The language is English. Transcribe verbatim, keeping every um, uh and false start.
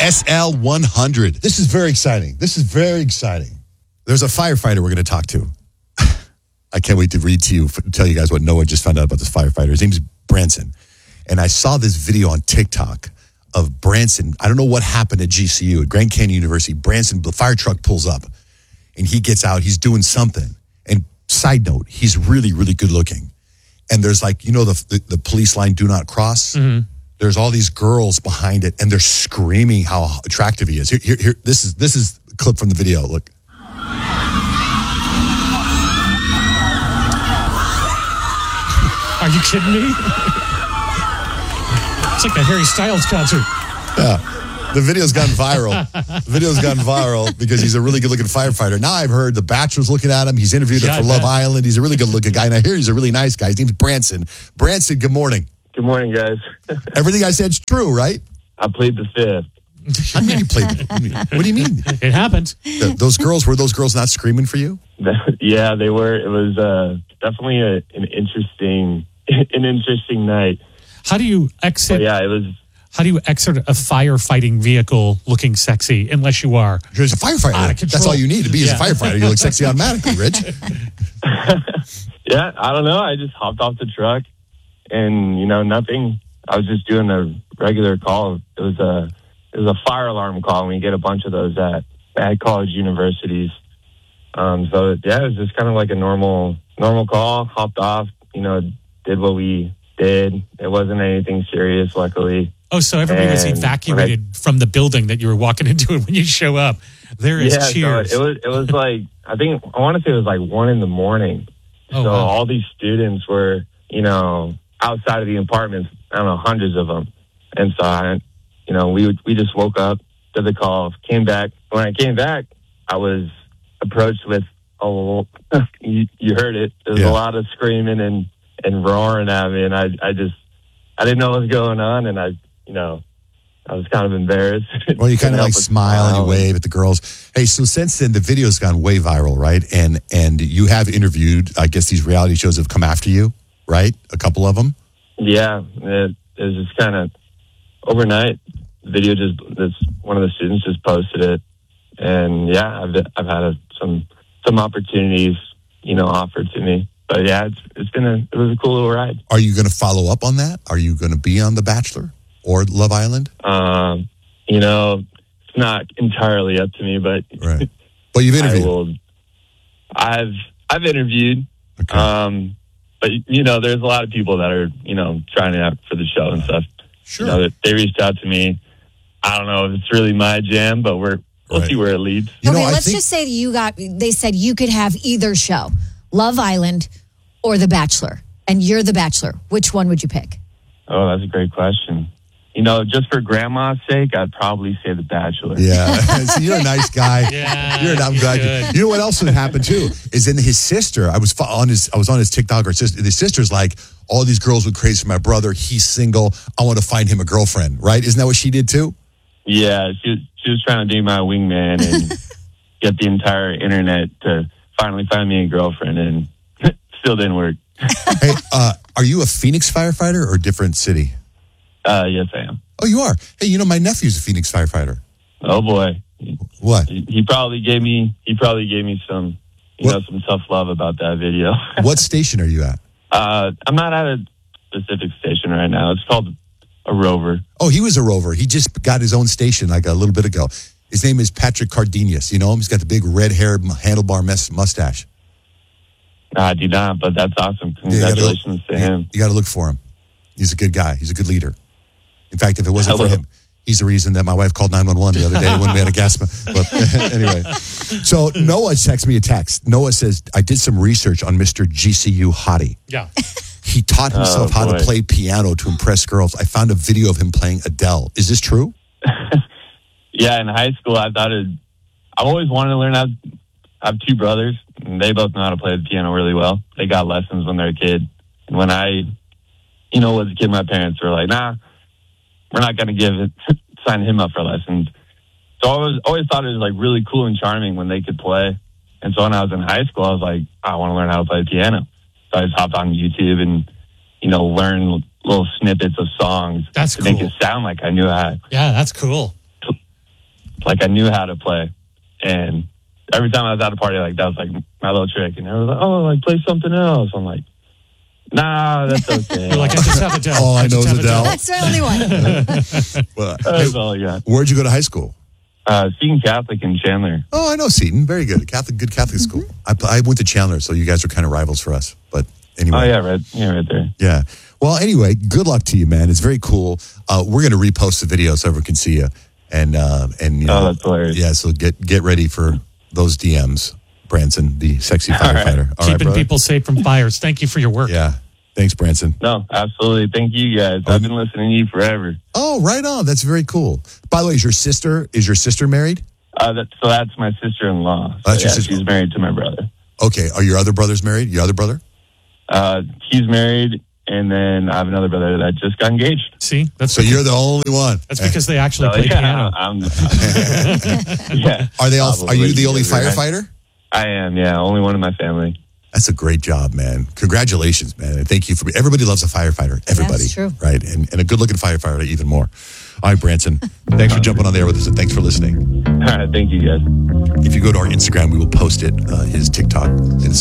S L one hundred. This is very exciting. This is very exciting. There's a firefighter we're going to talk to. I can't wait to read to you, tell you guys what Noah just found out about this firefighter. His name's Branson. And I saw this video on TikTok of Branson. I don't know what happened at G C U, at Grand Canyon University. Branson, the fire truck pulls up and he gets out. He's doing something. And side note, he's really, really good looking. And there's like, you know, the the, the police line, do not cross. Mm-hmm. There's all these girls behind it and they're screaming how attractive he is. Here, here, here this is this is a clip from the video. Look. Are you kidding me? It's like a Harry Styles concert. Yeah. The video's gone viral. The video's gone viral because he's a really good-looking firefighter. Now I've heard The Bachelor's looking at him. He's interviewed Yeah, him for Love Island. He's a really good-looking guy. And I hear he's a really nice guy. His name's Branson. Branson, good morning. Good morning, guys. Everything I said's true, right? I played the fifth. I mean, you played it. What do you mean? It happened. The, those girls, were those girls not screaming for you? Yeah, they were. It was uh, definitely a, an interesting, an interesting night. How do you exit? But yeah, it was. How do you exit a firefighting vehicle looking sexy unless you are? You're a firefighter. Out of control. That's all you need to be Yeah. as a firefighter. You look sexy automatically, Rich. Yeah, I don't know. I just hopped off the truck, and you know, nothing. I was just doing a regular call. It was a, it was a fire alarm call, and we get a bunch of those at at college universities. Um, so yeah, it was just kind of like a normal, normal call. Hopped off, you know, did what we did. It wasn't anything serious, luckily. Oh, so everybody was And evacuated I, from the building that you were walking into when you show up. There is yeah, cheers. So it was. It was like I think I want to say it was like one in the morning. Oh, so wow. all these students were, you know, outside of the apartments. I don't know, hundreds of them. And so I, you know, we we just woke up, did the call, came back. When I came back, I was approached with a little, you, you heard it. There was Yeah. a lot of screaming and, and roaring at me, and I I just I didn't know what was going on, and I you know I was kind of embarrassed. Well, you kind Couldn't of like help but smile and you wave at the girls. Hey, so since then the video's gone way viral, right? And and you have interviewed. I guess these reality shows have come after you, right? A couple of them. Yeah, it, it was just kind of overnight. The video just this one of the students just posted it, and yeah, I've I've had a, some some opportunities, you know, offered to me. But yeah, it's it's been a it was a cool little ride. Are you going to follow up on that? Are you going to be on The Bachelor or Love Island? Um, you know, it's not entirely up to me, but Right. Well, you've I interviewed. will. I've I've interviewed. Okay. Um, but you know, there's a lot of people that are you know trying out for the show and stuff. Sure. You know, they reached out to me. I don't know if it's really my jam, but we're we'll Right. see where it leads. You okay, know, I let's think- just say that you got, they said you could have either show, Love Island or The Bachelor, and you're The Bachelor. Which one would you pick? Oh, that's a great question. You know, just for grandma's sake, I'd probably say The Bachelor. Yeah. So you're a nice guy. Yeah, You're. I'm you're glad. You, good. you know what else had happened too is in his sister. I was fo- on his. I was on his TikTok. Or sister. His sister's like, all these girls were crazy for my brother. He's single. I want to find him a girlfriend. Right? Isn't that what she did too? Yeah, she, she was trying to be my wingman and get the entire internet to finally find me a girlfriend, and still didn't work. Hey, uh, are you a Phoenix firefighter or a different city? Uh, yes, I am. Oh, you are. Hey, you know my nephew's a Phoenix firefighter. Oh boy, he, What? he probably gave me he probably gave me some you What? know some tough love about that video. What station are you at? uh, I'm not at a specific station right now. It's called a Rover. Oh, he was a rover. He just got his own station like a little bit ago. His name is Patrick Cardenas. You know him? He's got the big red hair, handlebar mess, mustache. No, I do not, but that's awesome. Yeah, you gotta Congratulations go- to him. You got to look for him. He's a good guy. He's a good leader. In fact, if it wasn't Hello. for him, he's the reason that my wife called nine one one the other day when we had a gas. But anyway, so Noah texted me a text. Noah says, I did some research on Mister G C U Hottie. Yeah. He taught himself Oh, how to boy. play piano to impress girls. I found a video of him playing Adele. Is this true? Yeah, in high school, I thought it. I've always wanted to learn how. I have two brothers, and they both know how to play the piano really well. They got lessons when they were a kid, and when I, you know, was a kid, my parents were like, "Nah, we're not going to give it, sign him up for lessons." So I was always thought it was like really cool and charming when they could play. And so when I was in high school, I was like, I want to learn how to play the piano. So I just hopped on YouTube and, you know, learn little snippets of songs That's to make cool. it sound like I knew how. Yeah, that's cool. like I knew how to play. And every time I was at a party, like that was like my little trick. And everyone was like, oh, like play something else. I'm like, nah, that's okay. You're like, I just have Adele. All I know just is have Adele. That's the only one. Well, That's all I got. where'd you go to high school? Uh, Seton Catholic in Chandler. Oh, I know Seton. Very good. Catholic, good Catholic school. I, I went to Chandler, so you guys are kind of rivals for us. But anyway. Oh, yeah, right, yeah, right there. Yeah. Well, anyway, good luck to you, man. It's very cool. Uh, we're going to repost the video so everyone can see you. And, uh, and you know, Oh, that's hilarious. yeah, so get get ready for those D Ms, Branson, the sexy firefighter. right. All right, Keeping brother? people safe from fires. Thank you for your work. Yeah. Thanks, Branson. No, absolutely. Thank you guys. I've been listening to you forever. Oh, right on. That's very cool. By the way, is your sister is your sister married? Uh, that, so that's my sister-in-law. So, That's your yeah, sister- she's married to my brother. Okay. Are your other brothers married? Your other brother? Uh, he's married, and then I have another brother that just got engaged. See, that's So you're the only one. that's because they actually So, play yeah, piano. I'm, yeah. Are they all? Are you Probably. the only Yeah, right. firefighter? I am, yeah. Only one in my family. That's a great job, man. Congratulations, man. And thank you for everybody loves a firefighter. Everybody. That's true. Right. And, and a good looking firefighter even more. All right, Branson. Thanks for jumping on there with us and thanks for listening. All right, thank you guys. If you go to our Instagram, we will post it, uh, his TikTok. And it's